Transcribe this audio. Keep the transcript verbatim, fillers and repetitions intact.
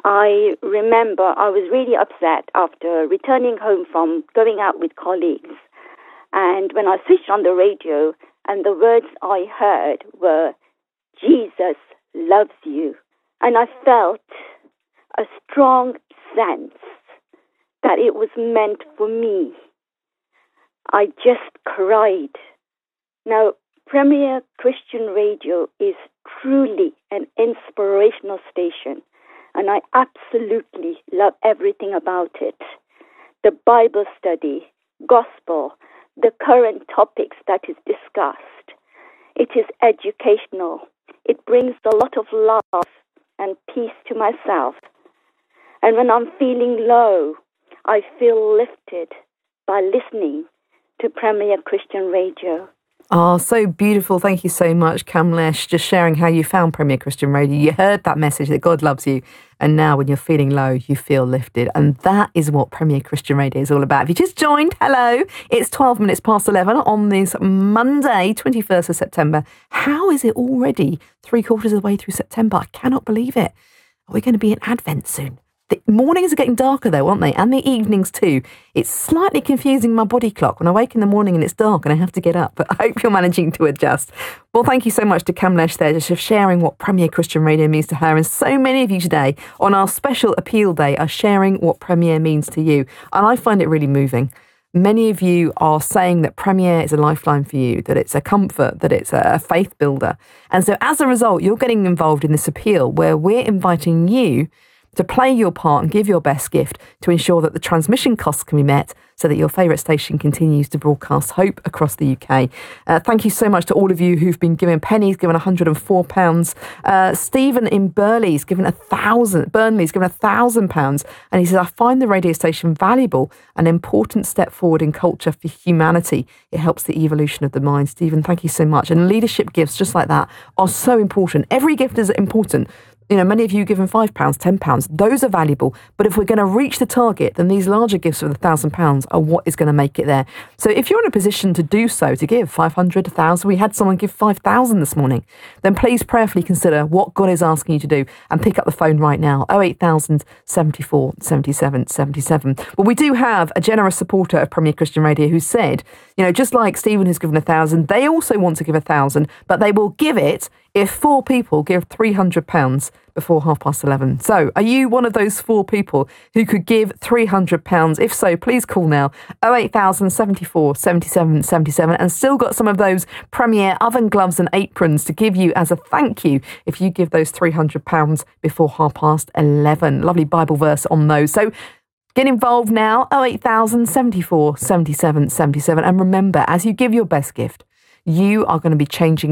I remember I was really upset after returning home from going out with colleagues. And when I switched on the radio, and the words I heard were, Jesus loves you. And I felt a strong sense that it was meant for me. I just cried. Now, Premier Christian Radio is truly an inspirational station, and I absolutely love everything about it. The Bible study, gospel, the current topics that is discussed. It is educational. It brings a lot of love and peace to myself. And when I'm feeling low, I feel lifted by listening to Premier Christian Radio. Oh, so beautiful. Thank you so much, Kamlesh, just sharing how you found Premier Christian Radio. You heard that message that God loves you. And now when you're feeling low, you feel lifted. And that is what Premier Christian Radio is all about. If you just joined, hello. It's twelve minutes past eleven on this Monday, twenty-first of September. How is it already three quarters of the way through September? I cannot believe it. Are we going to be in Advent soon? The mornings are getting darker though, aren't they? And the evenings too. It's slightly confusing my body clock when I wake in the morning and it's dark and I have to get up. But I hope you're managing to adjust. Well, thank you so much to Kamlesh there, just for sharing what Premier Christian Radio means to her. And so many of you today on our special appeal day are sharing what Premier means to you. And I find it really moving. Many of you are saying that Premier is a lifeline for you, that it's a comfort, that it's a faith builder. And so as a result, you're getting involved in this appeal where we're inviting you to play your part and give your best gift to ensure that the transmission costs can be met so that your favourite station continues to broadcast hope across the U K. Uh, thank you so much to all of you who've been given pennies, given one hundred and four pounds. Uh, Stephen in Burley's given a thousand, Burnley's given a thousand pounds. And he says, I find the radio station valuable, an important step forward in culture for humanity. It helps the evolution of the mind. Stephen, thank you so much. And leadership gifts just like that are so important. Every gift is important. You know, many of you given five pounds, ten pounds, those are valuable. But if we're going to reach the target, then these larger gifts of the one thousand pounds are what is going to make it there. So if you're in a position to do so, to give five hundred, one thousand, we had someone give five thousand this morning, then please prayerfully consider what God is asking you to do and pick up the phone right now, oh eight thousand, seventy-four, seventy-seven, seventy-seven. Well, we do have a generous supporter of Premier Christian Radio who said, you know, just like Stephen who's given one thousand, they also want to give one thousand, but they will give it if four people give three hundred pounds before half past eleven. So, are you one of those four people who could give three hundred pounds? If so, please call now, oh eight thousand, seventy-four, seventy-seven, seventy-seven, and still got some of those Premier oven gloves and aprons to give you as a thank you if you give those three hundred pounds before half past eleven. Lovely Bible verse on those. So, get involved now, oh eight thousand, seventy-four, seventy-seven, seventy-seven, and remember, as you give your best gift, you are going to be changing